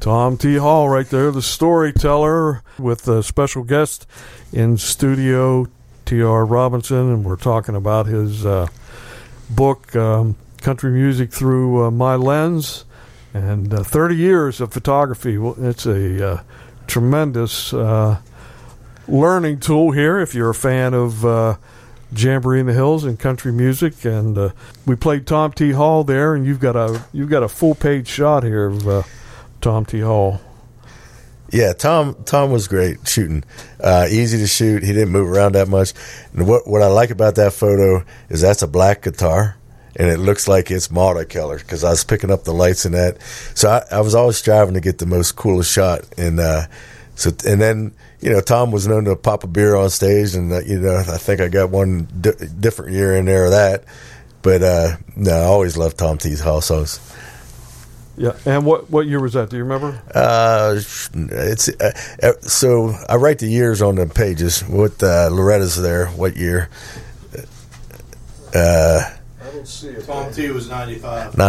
Tom T. Hall right there, the storyteller, with a special guest in studio, T.R. Robinson, and we're talking about his book, Country Music Through My Lens, and 30 years of photography. Well, it's a tremendous learning tool here if you're a fan of Jamboree in the Hills and country music. And we played Tom T. Hall there, and you've got a full page shot here of Tom T. Hall. Yeah, Tom was great shooting. Easy to shoot. He didn't move around that much. And what I like about that photo is that's a black guitar, and it looks like it's multicolor because I was picking up the lights in that. So I was always striving to get the most coolest shot. And then Tom was known to pop a beer on stage, and I think I got one different year in there of that. But no, I always loved Tom T. Hall songs. Yeah, and what year was that? Do you remember? So I write the years on the pages. What Loretta's there? What year? I don't see it. Tom T. was 95.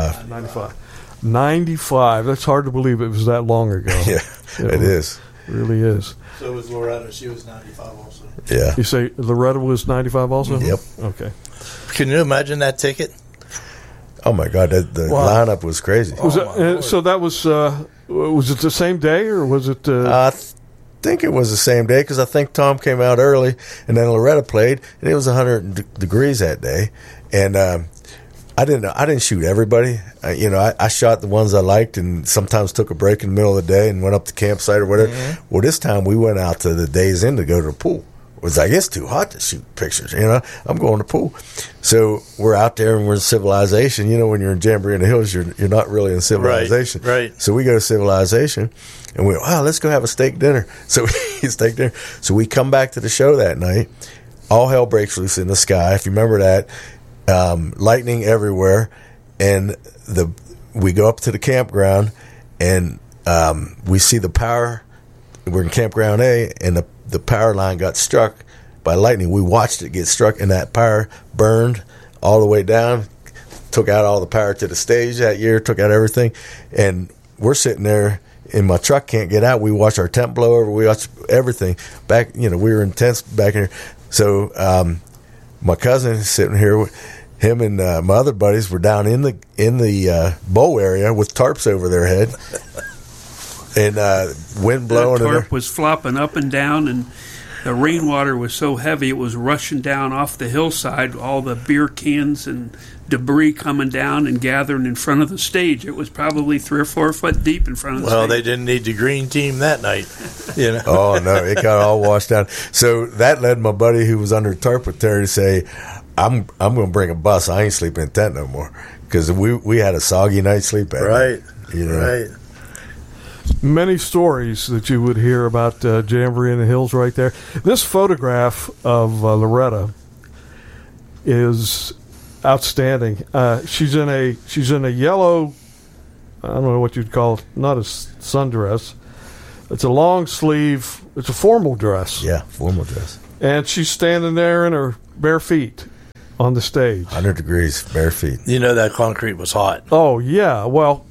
95. That's hard to believe it was that long ago. Yeah, it is. It really is. So was Loretta. She was 95 also. Yeah. You say Loretta was 95 also? Yep. Okay. Can you imagine that ticket? Oh my God, the lineup was crazy. So that was it the same day, or was it? I think it was the same day because I think Tom came out early, and then Loretta played, and it was 100 degrees that day, and I didn't shoot everybody. I shot the ones I liked, and sometimes took a break in the middle of the day and went up to campsite or whatever. Mm-hmm. Well, this time we went out to the Days Inn to go to the pool. It was like, it's too hot to shoot pictures. I'm going to the pool. So we're out there and we're in Civilization. When you're in Jamboree in the Hills, you're not really in Civilization. Right. So we go to Civilization, and we let's go have a steak dinner. So we steak dinner. So we come back to the show that night. All hell breaks loose in the sky. If you remember that, lightning everywhere, and we go up to the campground, and we see the power. We're in Campground A, and the power line got struck by lightning. We watched it get struck, and that power burned all the way down, took out all the power to the stage that year, took out everything. And we're sitting there in my truck, can't get out. We watch our tent blow over. We watch everything. Back, we were in tents back here. So my cousin is sitting here. Him and my other buddies were down in the bowl area with tarps over their head. And wind blowing. The tarp was flopping up and down, and the rainwater was so heavy it was rushing down off the hillside, all the beer cans and debris coming down and gathering in front of the stage. It was probably 3 or 4 foot deep in front of the stage. Well, they didn't need the green team that night. Oh, no, it got all washed out. So that led my buddy who was under tarp with Terry to say, I'm going to bring a bus. I ain't sleeping in a tent no more. Because we had a soggy night's sleep at night. Right. Many stories that you would hear about Jamboree in the Hills right there. This photograph of Loretta is outstanding. She's in a yellow, I don't know what you'd call it, not a sundress. It's a long sleeve. It's a formal dress. Yeah, formal dress. And she's standing there in her bare feet on the stage. 100 degrees, bare feet. That concrete was hot. Oh yeah, well.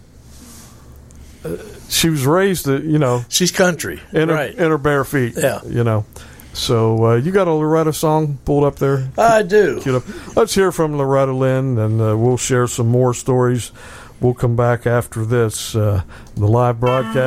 She was raised, she's country, in her bare feet. Yeah, So you got a Loretta song pulled up there? I do. Let's hear from Loretta Lynn, and we'll share some more stories. We'll come back after this, the live broadcast.